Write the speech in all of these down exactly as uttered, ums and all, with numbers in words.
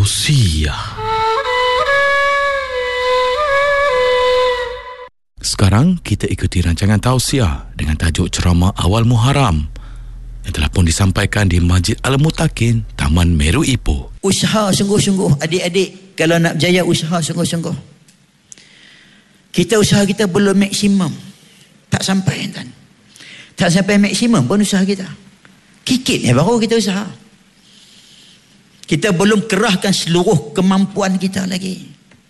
Tausiah. Sekarang kita ikuti rancangan tausiah dengan tajuk ceramah awal Muharram yang telah pun disampaikan di Masjid Al-Mutakin, Taman Meru Ipoh. Usaha sungguh-sungguh adik-adik, kalau nak berjaya usaha sungguh-sungguh. Kita usaha kita belum maksimum. Tak sampai kan. Tak sampai maksimum pun usaha kita. Kikit ya baru kita usaha. Kita belum kerahkan seluruh kemampuan kita lagi.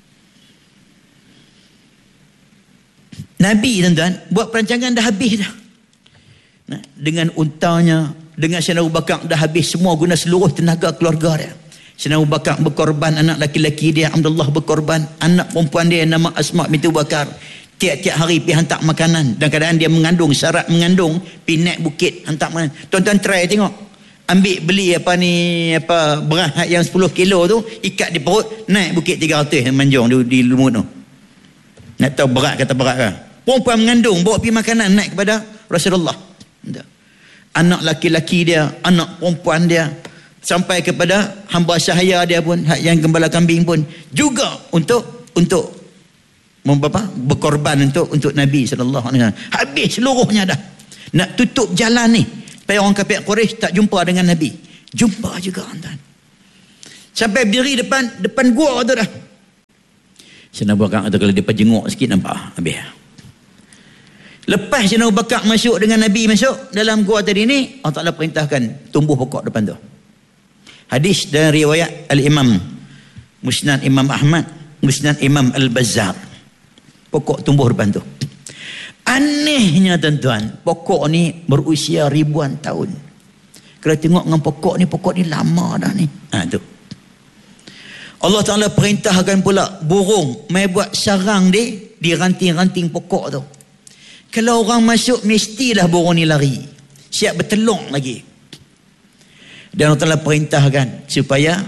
Nabi tuan-tuan buat perancangan dah habis dah. Nah, dengan untanya, dengan Sayyidina Abu Bakar dah habis semua guna seluruh tenaga keluarga dia. Sayyidina Abu Bakar berkorban anak laki-laki dia, Abdullah berkorban anak perempuan dia nama Asma binti Abu Bakar. Tiap-tiap hari pergi hantar makanan dan kadang dia mengandung, syarat mengandung, pergi naik bukit hantar makanan. Tuan-tuan try tengok. Ambil beli apa ni apa beras yang sepuluh kilo tu, ikat di perut, naik bukit tiga ratus manjung di, di lumut tu. Nak tahu berat kata berat kan? Perempuan mengandung bawa pergi makanan naik kepada Rasulullah. Anak laki-laki dia, anak perempuan dia, sampai kepada hamba sahaya dia pun, yang gembala kambing pun juga untuk untuk apa? Berkorban untuk untuk Nabi sallallahu alaihi wasallam. Habis seluruhnya dah. Nak tutup jalan ni supaya orang kafir Quraisy tak jumpa dengan Nabi. Jumpa juga tuan. Sampai berdiri depan depan gua tu dah. Sayyidina Abu Bakar kata kalau dia jenguk sikit nampak habis. Lepas Sayyidina Abu Bakar masuk dengan Nabi masuk dalam gua tadi ni, Allah Ta'ala perintahkan tumbuh pokok depan tu. Hadis dari riwayat Al-Imam Musnad Imam Ahmad, Musnad Imam Al-Bazzar. Pokok tumbuh depan tu. Anehnya tuan-tuan, pokok ni berusia ribuan tahun. Kalau tengok dengan pokok ni, pokok ni lama dah ni. Ha tu. Allah Ta'ala perintahkan pula burung mai buat sarang dia di ranting-ranting pokok tu. Kalau orang masuk mestilah burung ni lari. Siap bertelung lagi. Dan Allah Ta'ala perintahkan supaya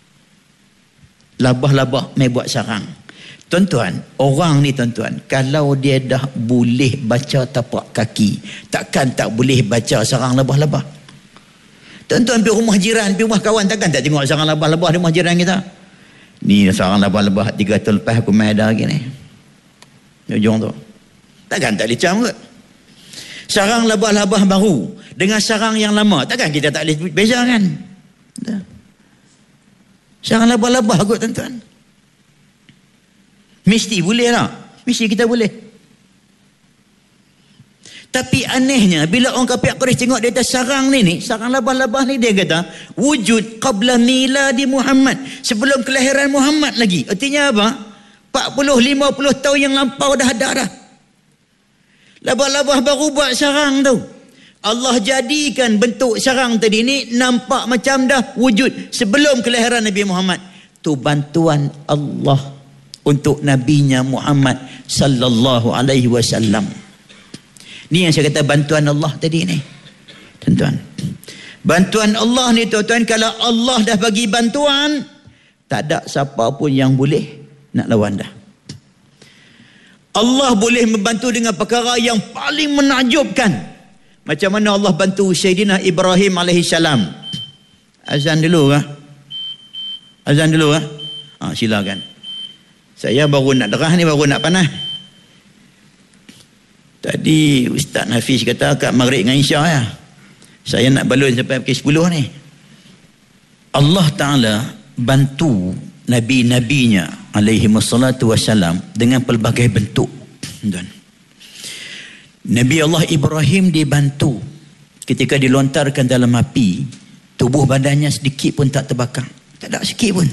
labah-labah mai buat sarang. Tuan-tuan, orang ni tuan-tuan, kalau dia dah boleh baca tapak kaki, takkan tak boleh baca sarang labah-labah. Tuan-tuan pergi rumah jiran, pergi rumah kawan, takkan tak tengok sarang labah-labah di rumah jiran kita. Ni sarang labah-labah tiga tahun lepas aku main dah lagi ni. Ujung tu. Takkan tak licam ke? Sarang labah-labah baru dengan sarang yang lama, takkan kita tak boleh beza kan? Sarang labah-labah kot tuan-tuan. Mesti boleh lah. Mesti kita boleh. Tapi anehnya bila orang kafir Quraisy tengok dia atas sarang ni ni, sarang labah-labah ni, dia kata wujud qabla miladi Muhammad, sebelum kelahiran Muhammad lagi. Artinya apa? empat puluh lima puluh tahun yang lampau dah ada dah. Labah-labah baru buat sarang tu. Allah jadikan bentuk sarang tadi ni nampak macam dah wujud sebelum kelahiran Nabi Muhammad. Tu bantuan Allah untuk nabinya Muhammad sallallahu alaihi wasallam. Ni yang saya kata bantuan Allah tadi ni. Tuan-tuan. Bantuan Allah ni tuan-tuan, kalau Allah dah bagi bantuan, tak ada siapa pun yang boleh nak lawan dah. Allah boleh membantu dengan perkara yang paling menakjubkan. Macam mana Allah bantu Sayyidina Ibrahim alaihi salam. Azan dulu kah? Azan dulu kah? Ha, silakan. Saya baru nak derah ni, baru nak panah. Tadi Ustaz Hafiz kata kat Maghrib dengan Isya ya. Saya nak balun sampai pukul sepuluh ni. Allah Ta'ala bantu Nabi-Nabinya alaihi wassalatu wassalam dengan pelbagai bentuk. Dan Nabi Allah Ibrahim dibantu ketika dilontarkan dalam api, tubuh badannya sedikit pun tak terbakar. Tak ada sikit pun.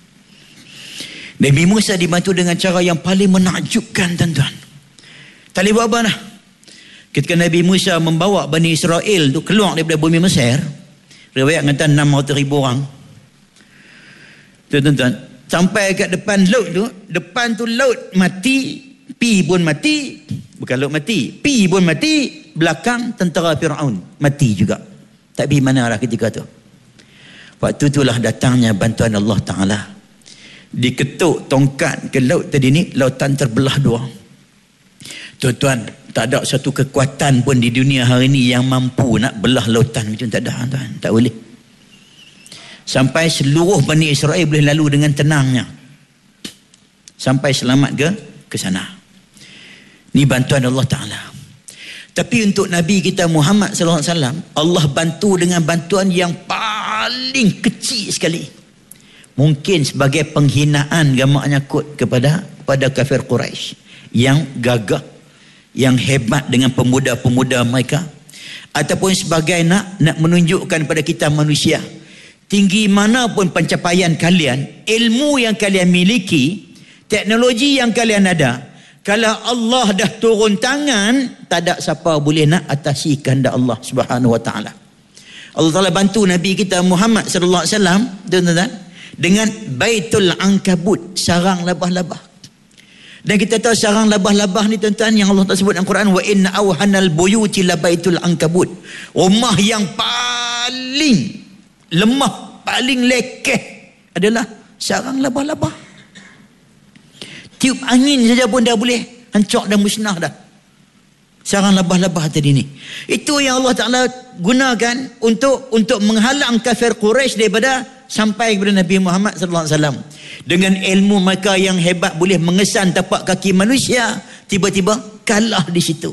Nabi Musa dibantu dengan cara yang paling menakjubkan tuan-tuan. Tak boleh buat apa dah. Ketika Nabi Musa membawa Bani Israel tu keluar daripada bumi Mesir, riwayat kata enam ratus ribu orang. Tuan-tuan, sampai kat depan laut tu, depan tu laut mati, pi pun mati, bukan laut mati, pi pun mati, belakang tentera Firaun mati juga. Tak pergi mana lah ketika tu. Waktu itulah datangnya bantuan Allah Ta'ala. Diketuk tongkat ke laut tadi ni, lautan terbelah dua. Tuan-tuan, tak ada satu kekuatan pun di dunia hari ni yang mampu nak belah lautan macam tak ada tuan, tak boleh. sampai seluruh Bani Israel boleh lalu dengan tenangnya sampai selamat ke ke sana. Ni bantuan Allah Ta'ala. Tapi untuk Nabi kita Muhammad sallallahu alaihi wasallam, Allah bantu dengan bantuan yang paling kecil sekali. Mungkin sebagai penghinaan gamaknya kot kepada kepada kafir Quraisy yang gagah, yang hebat dengan pemuda-pemuda mereka, ataupun sebagai nak nak menunjukkan pada kita manusia, tinggi mana pun pencapaian kalian, ilmu yang kalian miliki, teknologi yang kalian ada, kalau Allah dah turun tangan, tak ada siapa boleh nak atasi kehendak Allah Subhanahu wa taala. Allah Taala bantu Nabi kita Muhammad sallallahu alaihi wasallam tuan-tuan dengan Baitul Ankabut, sarang labah-labah. Dan kita tahu sarang labah-labah ni tuan-tuan yang Allah Taala sebut dalam Quran, wa inna awhanal buyuti la baitul ankabut. Rumah yang paling lemah, paling lekeh adalah sarang labah-labah. Tiup angin saja pun dah boleh hancur dan musnah dah. Sarang labah-labah tadi ni. Itu yang Allah Ta'ala gunakan untuk untuk menghalang kafir Quraisy daripada sampai kepada Nabi Muhammad sallallahu alaihi wasallam. Dengan ilmu mereka yang hebat boleh mengesan tapak kaki manusia, tiba-tiba kalah di situ.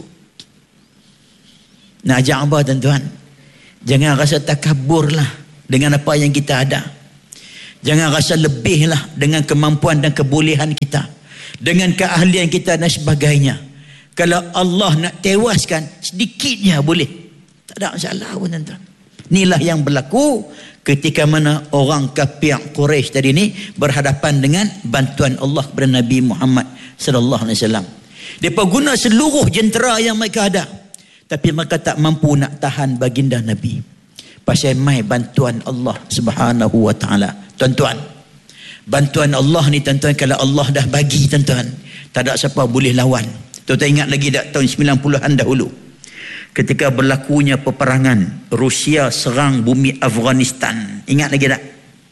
Nak ajak apa tuan-tuan? Jangan rasa takabur lah dengan apa yang kita ada. Jangan rasa lebih lah dengan kemampuan dan kebolehan kita, dengan keahlian kita dan sebagainya. Kalau Allah nak tewaskan sedikitnya boleh, tak ada masalah pun tuan-tuan. Inilah yang berlaku ketika mana orang kafir Quraisy tadi ni berhadapan dengan bantuan Allah kepada Nabi Muhammad sallallahu alaihi wasallam. Mereka guna seluruh jentera yang mereka ada, tapi mereka tak mampu nak tahan baginda Nabi. Pasal mai bantuan Allah Subhanahu wa taala. Tuan-tuan, bantuan Allah ni tuan-tuan, kalau Allah dah bagi tuan-tuan, tak ada siapa boleh lawan. Tuan-tuan ingat lagi tak tahun sembilan puluhan dahulu, ketika berlakunya peperangan, Rusia serang bumi Afghanistan. Ingat lagi tak?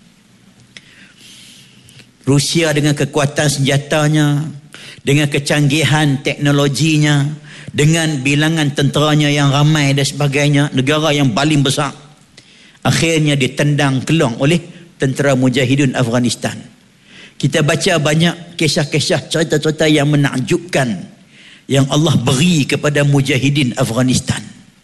Rusia dengan kekuatan senjatanya, dengan kecanggihan teknologinya, dengan bilangan tenteranya yang ramai dan sebagainya, negara yang paling besar, akhirnya ditendang kelong oleh tentera mujahidin Afghanistan. Kita baca banyak kisah-kisah, cerita-cerita yang menakjubkan yang Allah beri kepada mujahidin Afghanistan.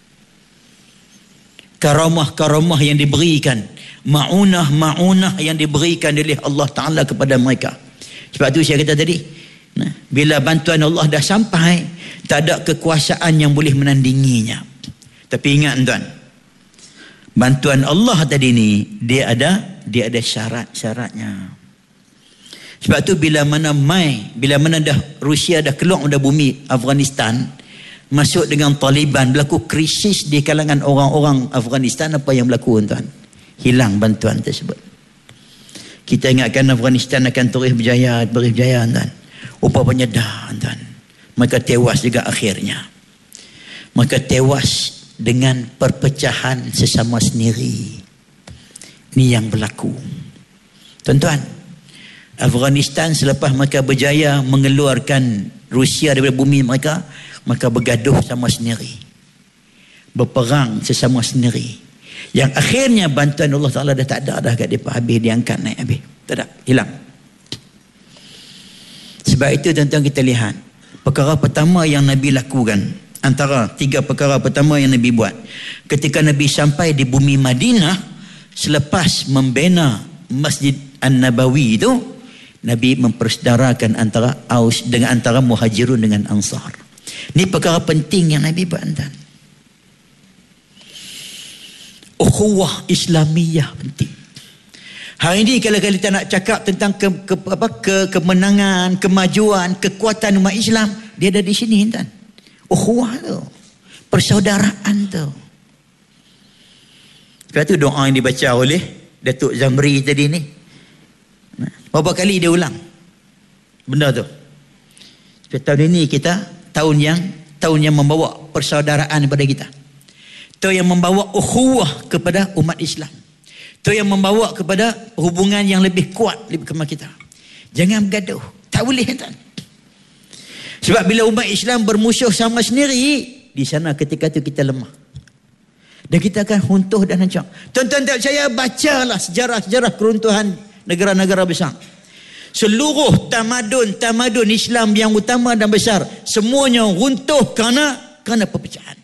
Karamah-karamah yang diberikan, ma'unah-ma'unah yang diberikan oleh Allah Ta'ala kepada mereka. Sebab tu saya kata tadi, nah, bila bantuan Allah dah sampai, tak ada kekuasaan yang boleh menandinginya. Tapi ingat tuan, bantuan Allah tadi ni, dia ada dia ada syarat-syaratnya. Sebab tu bila mana mai, bila mana dah Rusia dah keluar dari bumi Afghanistan, masuk dengan Taliban, berlaku krisis di kalangan orang-orang Afghanistan. Apa yang berlaku tuan? Hilang bantuan tersebut. Kita ingatkan Afghanistan akan terus berjaya, terus berjaya tuan. Rupanya dah tuan, mereka tewas juga akhirnya. Mereka tewas dengan perpecahan sesama sendiri. Ini yang berlaku. Tuan-tuan, Afghanistan selepas mereka berjaya mengeluarkan Rusia daripada bumi mereka, mereka bergaduh sama sendiri, berperang sesama sendiri, yang akhirnya bantuan Allah Ta'ala dah tak ada dah kat mereka, habis diangkat naik habis, tak ada, hilang. Sebab itu tuan-tuan, kita lihat perkara pertama yang Nabi lakukan, antara tiga perkara pertama yang Nabi buat ketika Nabi sampai di bumi Madinah selepas membina Masjid An-Nabawi itu, Nabi mempersaudarakan antara Aus dengan antara Muhajirun dengan Ansar. Ini perkara penting yang Nabi buat. Ukhuwah Islamiyah penting. Hari ini kalau kita nak cakap tentang ke, ke, apa, ke, kemenangan, kemajuan, kekuatan umat Islam, dia ada di sini tuan. Ukhuwah tu, persaudaraan tu. Sebab tu doa yang dibaca oleh Datuk Zamri tadi ni, berapa kali dia ulang benda tu. Sebab tahun ini kita tahun yang tahun yang membawa persaudaraan kepada kita, tahun yang membawa ukhuwah kepada umat Islam, tahun yang membawa kepada hubungan yang lebih kuat lebih kepada kita. Jangan bergaduh, tak boleh tuan. Sebab bila umat Islam bermusuh sama sendiri, di sana ketika tu kita lemah. Dan kita akan runtuh dan hancur. Tuan-tuan tak percaya, bacalah sejarah-sejarah keruntuhan negara-negara besar. Seluruh tamadun-tamadun Islam yang utama dan besar, semuanya runtuh kerana kerana perpecahan.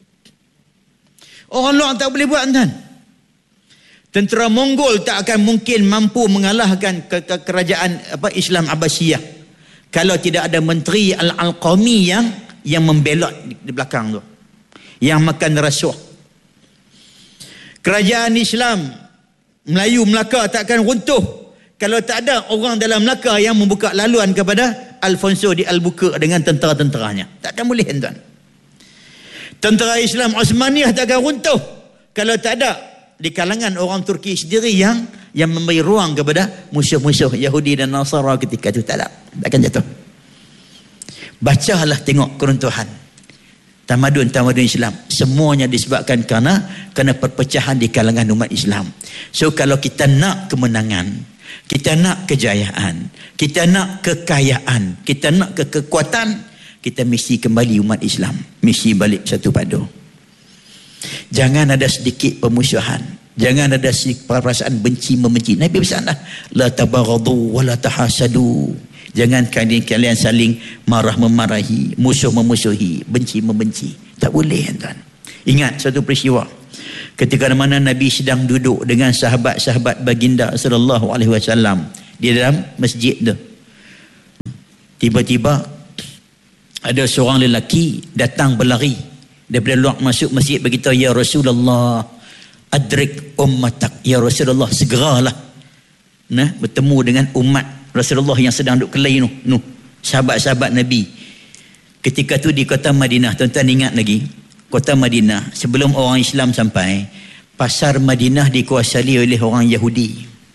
Orang luar tak boleh buat, tuan. Tentera Mongol tak akan mungkin mampu mengalahkan ke- ke- kerajaan apa Islam Abbasiyah kalau tidak ada menteri Al-Alqami yang yang membelot di, di belakang tu, yang makan rasuah. Kerajaan Islam Melayu Melaka tak akan runtuh kalau tak ada orang dalam Melaka yang membuka laluan kepada Alfonso di Albuquerque dengan tentera-tenteranya. Tak akan boleh, tuan. Tentera Islam Osmaniyah tak akan runtuh kalau tak ada di kalangan orang Turki sendiri yang yang memberi ruang kepada musuh-musuh Yahudi dan Nasara ketika itu. Tak ada, tak akan jatuh. Bacalah, tengok keruntuhan tamadun-tamadun Islam, semuanya disebabkan kerana kerana perpecahan di kalangan umat Islam. So kalau kita nak kemenangan, kita nak kejayaan, kita nak kekayaan, kita nak ke kekuatan, kita mesti kembali umat Islam, mesti balik satu padu. Jangan ada sedikit permusuhan, jangan ada sedikit perasaan benci membenci. Nabi pesan dah, la tabaghadu wa la tahasadu. Jangan kalian, kalian saling marah memarahi, musuh memusuhi, benci membenci. Tak boleh, tuan. Ingat satu peristiwa ketika mana Nabi sedang duduk dengan sahabat-sahabat baginda sallallahu alaihi wasallam di dalam masjid tu. Tiba-tiba ada seorang lelaki datang berlari daripada luar masuk masjid, berkata, ya Rasulullah, adrik ummatak. Ya Rasulullah, segeralah nah bertemu dengan umat Rasulullah yang sedang duduk kelai tu, nu, sahabat-sahabat Nabi. Ketika tu di kota Madinah, tuan-tuan ingat lagi, kota Madinah sebelum orang Islam sampai, pasar Madinah dikuasai oleh orang Yahudi.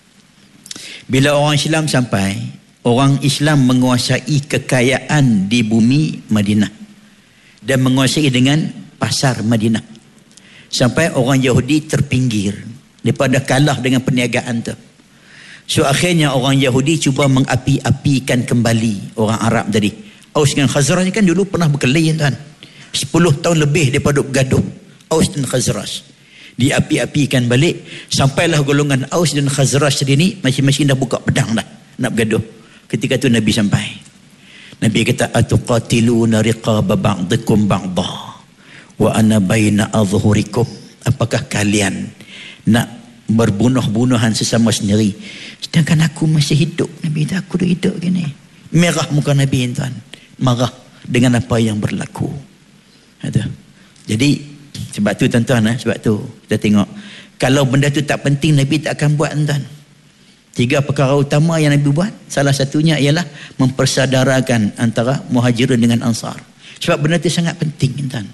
Bila orang Islam sampai, orang Islam menguasai kekayaan di bumi Madinah dan menguasai dengan pasar Madinah, sampai orang Yahudi terpinggir daripada kalah dengan perniagaan tu. So akhirnya orang Yahudi cuba mengapi-apikan kembali orang Arab tadi. Aus dengan Khazraj kan dulu pernah berkelahi, tuan. sepuluh tahun lebih daripada bergaduh, Aus dan Khazraj. Diapi-apikan balik, sampailah golongan Aus dan Khazraj tadi ni masing-masing dah buka pedang dah nak bergaduh. Ketika tu Nabi sampai. Nabi kata, atuqatiluna riqaba ba'dikum ba'da wa ana baina adhhurikum. Apakah kalian nak berbunuh-bunuhan sesama sendiri sedangkan aku masih hidup? Nabi kata, aku dah hidup gini. Merah muka Nabi, tuan, marah dengan apa yang berlaku. Ada. Jadi sebab tu, tuan-tuan, eh, sebab tu kita tengok kalau benda tu tak penting, Nabi tak akan buat, tuan. Tiga perkara utama yang Nabi buat, salah satunya ialah mempersaudarakan antara Muhajirin dengan Ansar. Sebab benda tu sangat penting, tuan.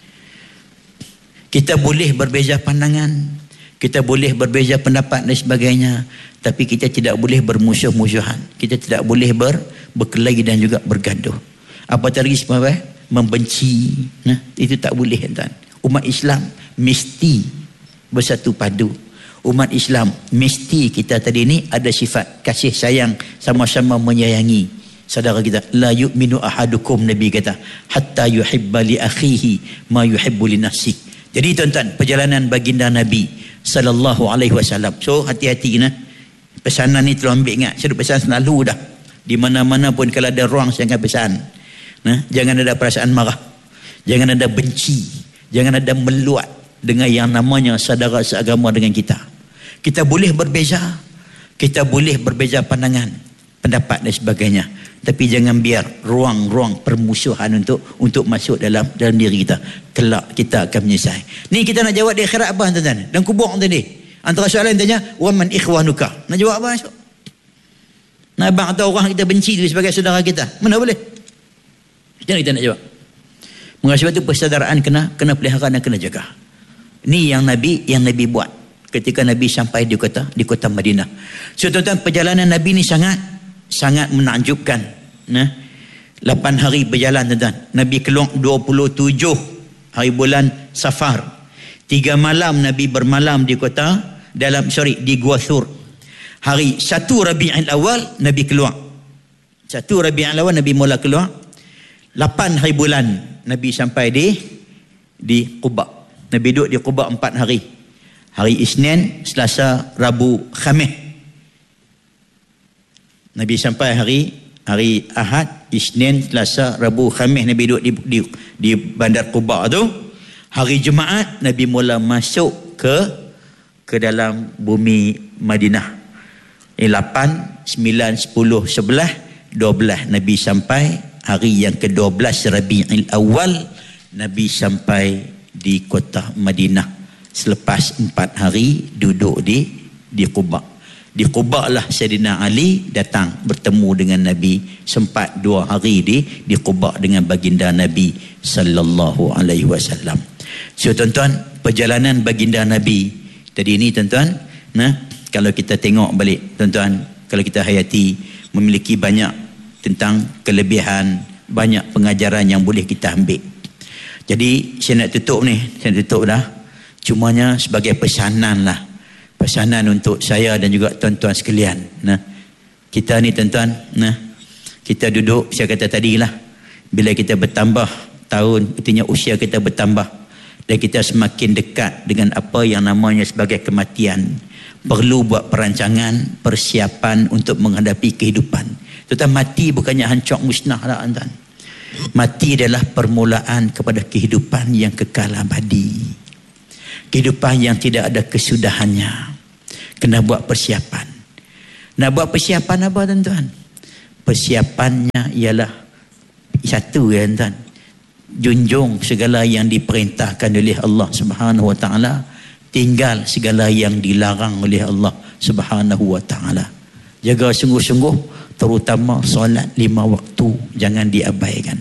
Kita boleh berbeza pandangan, kita boleh berbeza pendapat dan sebagainya, tapi kita tidak boleh bermusuh-musuhan, kita tidak boleh ber, berkelahi dan juga bergaduh. Apa tadi sebab membenci, nah, itu tak boleh, tuan. Umat Islam mesti bersatu padu. Umat Islam mesti kita tadi ni ada sifat kasih sayang, sama-sama menyayangi saudara kita. La yu'minu ahadukum, Nabi kata, hatta yuhibba li akhihi ma yuhibbu li nafsihi. Jadi tuan-tuan, perjalanan baginda Nabi sallallahu alaihi wasallam. So hati-hati, nah. Pesanan ni tolong ambil ingat. Saya pesan selalu dah. Di mana-mana pun kalau ada ruang saya akan pesan. Nah, jangan ada perasaan marah. Jangan ada benci. Jangan ada meluat dengan yang namanya saudara seagama dengan kita. Kita boleh berbeza. Kita boleh berbeza pandangan, pendapat dan sebagainya. Tapi jangan biar ruang-ruang permusuhan untuk untuk masuk dalam dalam diri kita. Kelak kita akan menyesal. Ni kita nak jawab di akhirat apa, tuan-tuan? Dan kubur tadi. Antara soalan tanya, wa man ikhwanuka? Nak jawab apa esok? Nak abang atau orang kita benci tu sebagai saudara kita? Mana boleh? Macam kita nak jawab? Maka sebab itu persaudaraan kena kena pelihara dan kena jaga. Ni yang Nabi yang Nabi buat ketika Nabi sampai di kota di kota Madinah. So tuan-tuan, perjalanan Nabi ni sangat sangat menakjubkan. Nah, lapan hari berjalan, tuan-tuan. Nabi keluar dua puluh tujuh hari bulan Safar. Tiga malam Nabi bermalam di kota dalam sorry di Gua Thur. Hari satu Rabiul Awal Nabi keluar. Satu Rabiul Awal Nabi mula keluar. Lapan hari bulan Nabi sampai di di Quba. Nabi duduk di Quba empat hari. Hari Isnin, Selasa, Rabu, Khamis. Nabi sampai hari hari Ahad, Isnin, Selasa, Rabu, Khamis. Nabi duduk di, di, di bandar Quba tu. Hari Jumaat Nabi mula masuk ke ke dalam bumi Madinah. lapan, sembilan, sepuluh, sebelas, dua belas Nabi sampai. Hari yang ke-dua belas Rabiul Awal Nabi sampai di kota Madinah. Selepas empat hari duduk di di Quba. Di Quba lah Sayyidina Ali datang bertemu dengan Nabi. Sempat dua hari di di Quba dengan baginda Nabi sallallahu alaihi wasallam. So tuan-tuan, perjalanan baginda Nabi tadi ini tuan-tuan, nah, kalau kita tengok balik tuan-tuan, kalau kita hayati, memiliki banyak tentang kelebihan, banyak pengajaran yang boleh kita ambil. Jadi saya nak tutup ni, saya nak tutup dah. Cumanya sebagai pesanan lah, pesanan untuk saya dan juga tuan-tuan sekalian. Nah, kita ni tuan-tuan, nah, kita duduk, saya kata tadi lah, bila kita bertambah tahun, artinya usia kita bertambah dan kita semakin dekat dengan apa yang namanya sebagai kematian, perlu buat perancangan, persiapan untuk menghadapi kehidupan. Tuan-tuan, mati bukannya hancur musnah lah tuan. Mati adalah permulaan kepada kehidupan yang kekal abadi. Kehidupan yang tidak ada kesudahannya. Kena buat persiapan. Nak buat persiapan apa tuan-tuan? Persiapannya ialah satu ya tuan. Junjung segala yang diperintahkan oleh Allah Subhanahu wa taala, tinggal segala yang dilarang oleh Allah Subhanahu wa taala. Jaga sungguh-sungguh, terutama solat lima waktu, jangan diabaikan.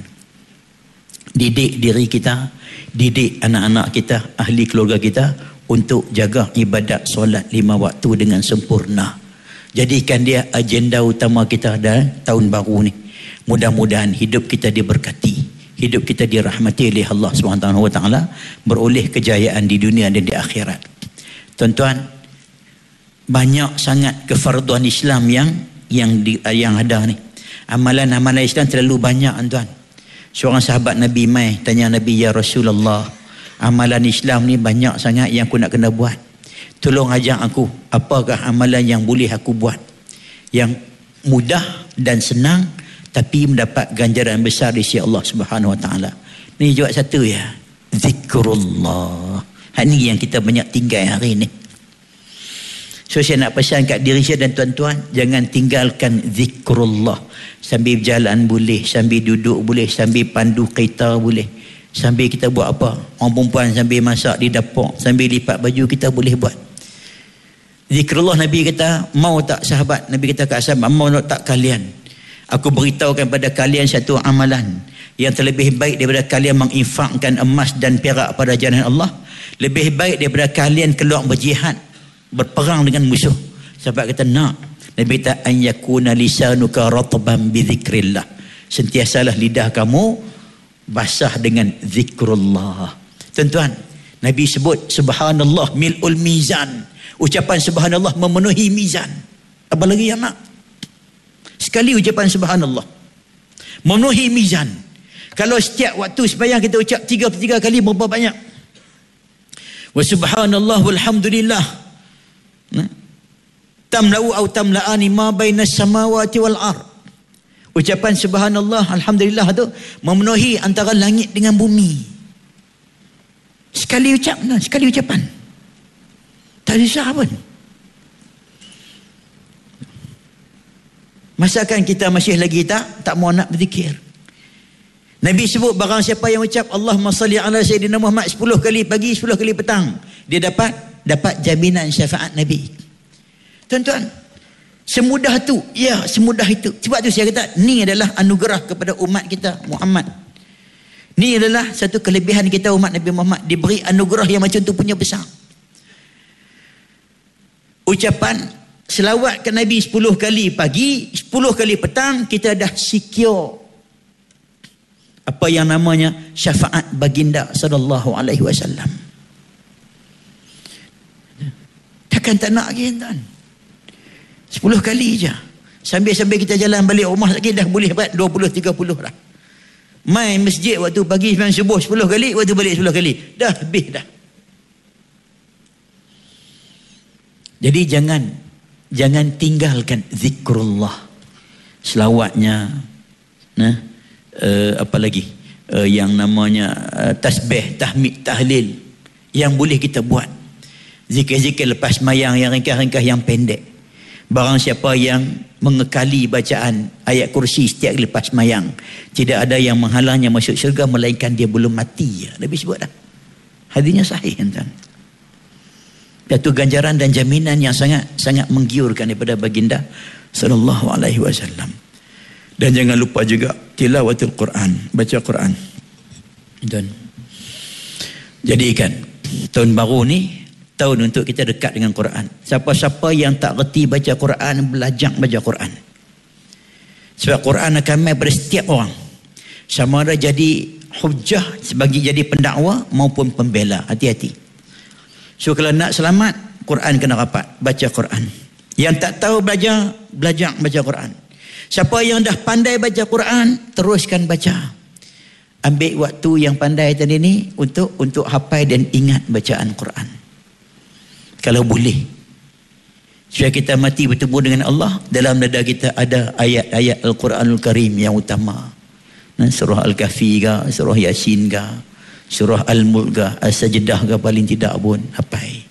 Didik diri kita, didik anak-anak kita, ahli keluarga kita untuk jaga ibadat solat lima waktu dengan sempurna. Jadikan dia agenda utama kita dalam tahun baru ni. Mudah-mudahan hidup kita diberkati, hidup kita dirahmati oleh Allah Subhanahu wa taala, beroleh kejayaan di dunia dan di akhirat. Tuan-tuan, banyak sangat kefarduan Islam yang yang di, yang ada ni. Amalan-amalan Islam terlalu banyak tuan. Seorang sahabat Nabi mai tanya Nabi, ya Rasulullah, amalan Islam ni banyak sangat yang aku nak kena buat. Tolong ajar aku, apakah amalan yang boleh aku buat yang mudah dan senang tapi mendapat ganjaran besar di sisi Allah Subhanahu wa taala. Ni juga satu ya, zikrullah. Ini yang kita banyak tinggal hari ni. So saya nak pesan kat diri saya dan tuan-tuan, jangan tinggalkan zikrullah. Sambil berjalan boleh, sambil duduk boleh, sambil pandu kereta boleh, sambil kita buat apa, orang perempuan sambil masak di dapur, sambil lipat baju, kita boleh buat zikrullah. Nabi kata, mau tak sahabat? Nabi kata kat sahabat, mau tak kalian, aku beritahukan pada kalian satu amalan yang terlebih baik daripada kalian menginfakkan emas dan perak pada jalan Allah, lebih baik daripada kalian keluar berjihad, berperang dengan musuh. Sahabat kata, nak. Nabi kata, an yakuna lisanuka ratban bi dzikrillah, sentiasalah lidah kamu basah dengan zikrullah. Tuan-tuan, Nabi sebut subhanallah mil'ul mizan. Ucapan subhanallah memenuhi mizan. Apa lagi yang nak? Sekali ucapan subhanallah memenuhi mizan. Kalau setiap waktu sembahyang kita ucap tiga puluh tiga kali, berapa banyak? Wa subhanallah walhamdulillah, tamla'u au tamla'ani ma bainas samawati wal ard. Ucapan subhanallah alhamdulillah tu memenuhi antara langit dengan bumi. Sekali ucap, sekali ucapan, tak susah pun. Masakan kita masih lagi tak tak mau nak berzikir. Nabi sebut barang siapa yang ucap Allahumma salli ala sayyidina Muhammad sepuluh kali pagi, sepuluh kali petang, dia dapat dapat jaminan syafaat Nabi. Tuan-tuan, semudah tu, ya semudah itu. Sebab tu saya kata, ni adalah anugerah kepada umat kita Muhammad. Ni adalah satu kelebihan kita umat Nabi Muhammad, diberi anugerah yang macam tu punya besar. Ucapan selawat ke Nabi sepuluh kali pagi, sepuluh kali petang, kita dah secure apa yang namanya syafaat baginda sallallahu alaihi wasallam. Takkan tak nak lagi tuan. sepuluh kali je. Sambil-sambil kita jalan balik rumah lagi dah boleh buat dua puluh tiga puluh dah. Main masjid waktu pagi sembahyang subuh sepuluh kali, waktu balik sepuluh kali. Dah habis dah. Jadi jangan jangan tinggalkan zikrullah, selawatnya, nah, uh, apa lagi uh, yang namanya uh, tasbih, tahmid, tahlil yang boleh kita buat. Zikir-zikir lepas mayang yang ringkas-ringkas, yang pendek. Barang siapa yang mengekali bacaan ayat kursi setiap lepas mayang, tidak ada yang menghalangnya masuk syurga melainkan dia belum mati. Nabi sebut dah. Hadisnya sahih, tuan. Itu ganjaran dan jaminan yang sangat sangat menggiurkan daripada baginda sallallahu alaihi wasallam. Dan jangan lupa juga tilawatul Quran, baca Quran. Dan jadikan tahun baru ni tahun untuk kita dekat dengan Quran. Siapa-siapa yang tak reti baca Quran, belajar baca Quran. Sebab Quran akan main pada setiap orang. Sama ada jadi hujjah sebagai jadi pendakwa maupun pembela. Hati-hati. So kalau nak selamat, Quran kena rapat, baca Quran. Yang tak tahu belajar, belajar baca Quran. Siapa yang dah pandai baca Quran, teruskan baca. Ambil waktu yang pandai tadi ni untuk untuk hafal dan ingat bacaan Quran. Kalau boleh, supaya kita mati bertemu dengan Allah, dalam dada kita ada ayat-ayat Al-Quranul Karim yang utama. Surah Al-Kahfi ke, surah Yasin ke, surah Al-Mulk ke, As-Sajdah ke, paling tidak pun hafal.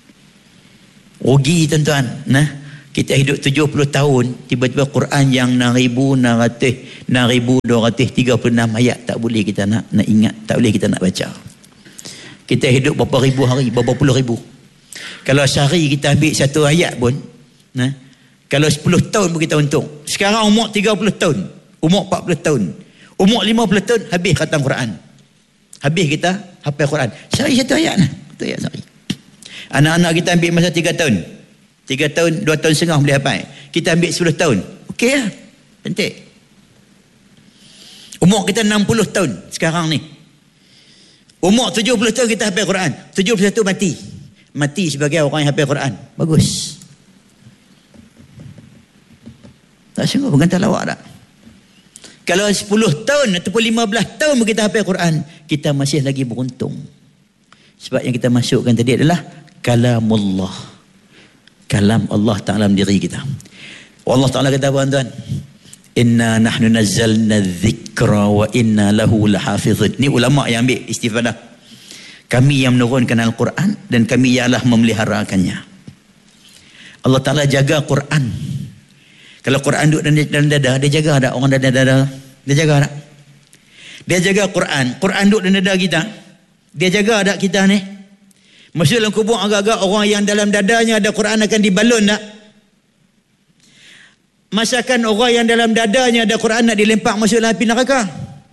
Rugi tuan-tuan. Nah, kita hidup tujuh puluh tahun, tiba-tiba Quran yang enam ribu enam ribu dua ratus tiga puluh enam ayat tak boleh kita nak nak ingat, tak boleh kita nak baca. Kita hidup berapa ribu hari, berapa puluh ribu. Kalau sehari kita ambil satu ayat pun, nah, kalau sepuluh tahun pun kita untung. Sekarang umur tiga puluh tahun, umur empat puluh tahun, umur lima puluh tahun, habis khatam Quran. Habis kita hafal Quran. Sehari satu ayat lah. Satu ayat sehari. Anak-anak kita ambil masa tiga tahun. Tiga tahun, dua tahun setengah boleh hafal. Kita ambil sepuluh tahun. Okey lah. Cantik. Umur kita enam puluh tahun sekarang ni. Umur tujuh puluh tahun kita hafal Quran. tujuh puluh satu mati. Mati sebagai orang yang hafal Quran. Bagus. Tak sungguh bergantar lawak tak? Kalau sepuluh tahun ataupun lima belas tahun kita hafal Quran, kita masih lagi beruntung. Sebab yang kita masukkan tadi adalah kalamullah. Kalam Allah Ta'ala dalam diri kita. Allah Ta'ala kata apa tuan? Inna nahnu nazzalna dzikra wa inna lahu lahafizun. Ni ulama yang ambil istifadah. Kami yang menurunkan Al-Quran dan kami ialah memeliharakannya. Allah Ta'ala jaga Quran. Kalau Quran duduk dalam dada, dia jaga tak orang dalam dada? Dia jaga tak? Dia jaga Quran. Quran duduk dalam dada kita. Dia jaga tak kita ni? Masuk dalam kubur agak-agak orang yang dalam dadanya ada Quran akan dibalun tak? Masakan orang yang dalam dadanya ada Quran nak dilempak masuk dalam api neraka?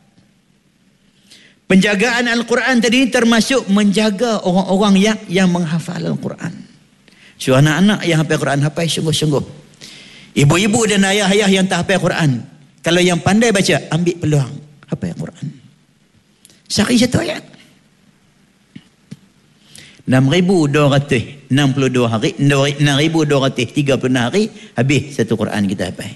Penjagaan Al-Quran tadi termasuk menjaga orang-orang yang yang menghafal Al-Quran. So anak-anak yang hafal Quran, hafal sungguh-sungguh. Ibu-ibu dan ayah-ayah yang tak hafal Quran, kalau yang pandai baca, ambil peluang hafal Quran. Sehari satu ayat. enam ribu dua ratus enam puluh dua hari, enam ribu dua ratus tiga puluh enam hari, habis satu Quran kita hafal.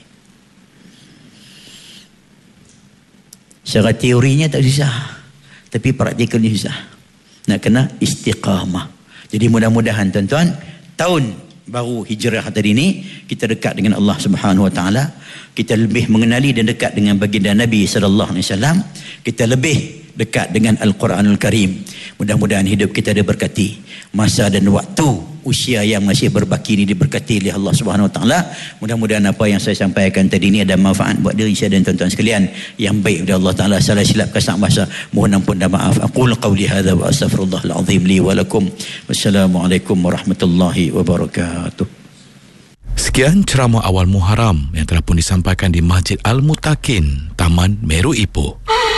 Secara teorinya tak susah, tapi praktikalnya susah. Nak kena istiqamah. Jadi mudah-mudahan tuan-tuan, tahun baru hijrah tadi ini kita dekat dengan Allah Subhanahu Wa Taala, kita lebih mengenali dan dekat dengan baginda Nabi sallallahu alaihi wasallam, kita lebih dekat dengan Al-Quranul Karim. Mudah-mudahan hidup kita diberkati, masa dan waktu usia yang masih berbaki ini diberkati oleh Allah Subhanahu Wa Taala. Mudah-mudahan apa yang saya sampaikan tadi ini ada manfaat buat diri saya dan tuan-tuan sekalian. Yang baik dari Allah Taala, salah silap kasar bahasa mohon ampun dan maaf. Aqul qawli hadza wa astaghfirullahal azim li wa lakum. Wassalamualaikum warahmatullahi wabarakatuh. Sekian ceramah awal Muharram yang telah pun disampaikan di Masjid Al-Mutakin, Taman Meru Ipoh.